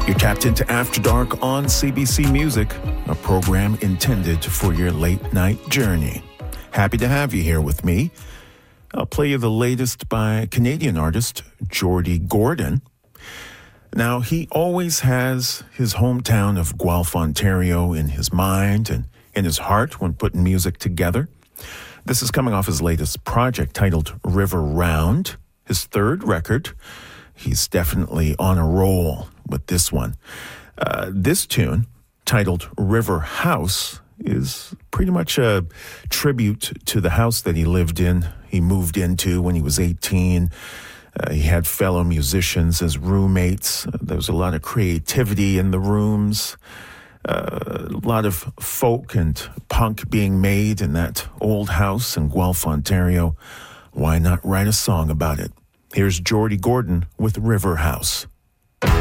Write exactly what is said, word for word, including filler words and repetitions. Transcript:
You're tapped into After Dark on C B C Music, a program intended for your late-night journey. Happy to have you here with me. I'll play you the latest by Canadian artist Jordy Gordon. Now, he always has his hometown of Guelph, Ontario in his mind and in his heart when putting music together. This is coming off his latest project titled River Round, his third record. He's definitely on a roll with this one. Uh, this tune, titled River House, is pretty much a tribute to the house that he lived in, he moved into when he was eighteen. Uh, he had fellow musicians as roommates. Uh, there was a lot of creativity in the rooms, uh, a lot of folk and punk being made in that old house in Guelph, Ontario. Why not write a song about it? Here's Jordy Gordon with River House.